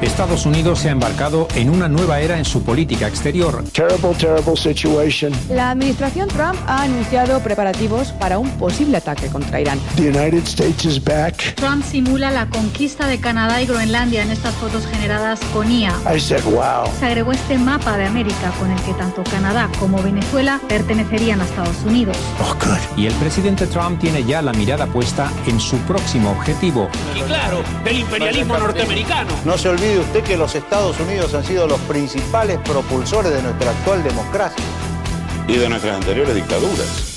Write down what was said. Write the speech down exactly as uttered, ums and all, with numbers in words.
Estados Unidos se ha embarcado en una nueva era en su política exterior. Terrible, terrible situation. La administración Trump ha anunciado preparativos para un posible ataque contra Irán. The United States is back. Trump simula la conquista de Canadá y Groenlandia en estas fotos generadas con I A. I said, wow. Se agregó este mapa de América con el que tanto Canadá como Venezuela pertenecerían a Estados Unidos. Oh, good. Y el presidente Trump tiene ya la mirada puesta en su próximo objetivo. Y claro, el imperialismo norteamericano. No se olvide usted que los Estados Unidos han sido los principales propulsores de nuestra actual democracia. Y de nuestras anteriores dictaduras.